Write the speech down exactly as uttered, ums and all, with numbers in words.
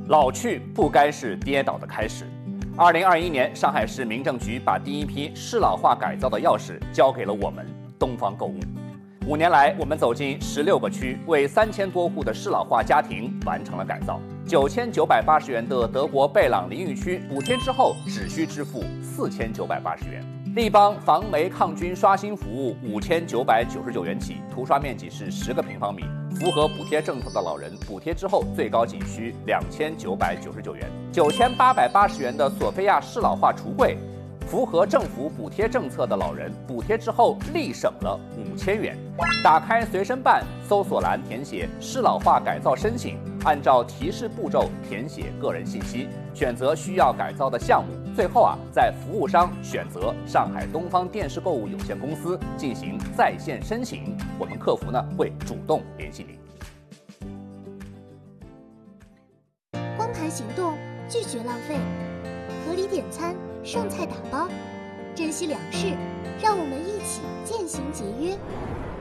老去不该是跌倒的开始。二零二一年，上海市民政局把第一批适老化改造的钥匙交给了我们东方购物。五年来，我们走进十六个区，为三千多户的适老化家庭完成了改造。九千九百八十元的德国贝朗淋浴区补贴之后，只需支付四千九百八十元。立邦防霉抗菌刷新服务五千九百九十九元起，涂刷面积是十个平方米。符合补贴政策的老人，补贴之后最高仅需两千九百九十九元。九千八百八十元的索菲亚适老化橱柜，符合政府补贴政策的老人，补贴之后立省了五千元。打开随身办，搜索栏填写适老化改造申请，按照提示步骤填写个人信息，选择需要改造的项目。最后啊，在服务商选择上海东方电视购物有限公司进行在线申请，我们客服呢会主动联系您。 光盘行动，拒绝浪费，合理点餐，剩菜打包，珍惜粮食，让我们一起渐行节约。